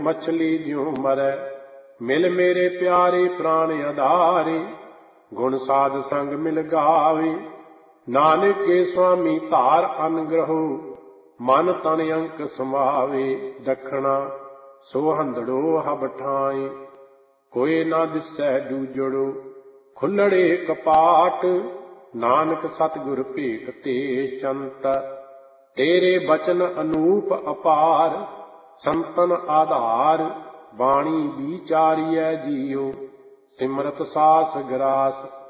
ਮਛਲੀ ਜਿਉ ਮਰੈ। ਮਿਲ ਮੇਰੇ ਪਿਆਰੇ ਪ੍ਰਾਣ ਆਧਾਰੇ, ਗੁਣ ਸਾਧ ਸੰਗ ਮਿਲ ਗਾਵੇ। ਨਾਨਕ ਕੇ ਸੁਆਮੀ ਧਾਰ ਅਨਗ੍ਰਹੋ, ਮਨ ਤਨ ਅੰਕ ਸਮਾਵੇ। ਦਖਣਾ ਸੋ ਹੰਦੜੋ ਹਬ ਠਾਏ, ਕੋਇ ਨਾ ਦਿਸੈ ਦੂਜੜੋ। ਖੁੱਲੜੇ ਕਪਾਟ, ਨਾਨਕ ਸਤਿਗੁਰ ਭੇਖ ਤੇ ਚੰਤ। ਤੇਰੇ ਬਚਨ ਅਨੂਪ ਅਪਾਰ, ਸੰਤਨ ਆਧਾਰ। ਬਾਣੀ ਵਿਚਾਰੀਐ ਜੀਉ, ਸਿਮਰਤ ਸਾਸ ਗਰਾਸ।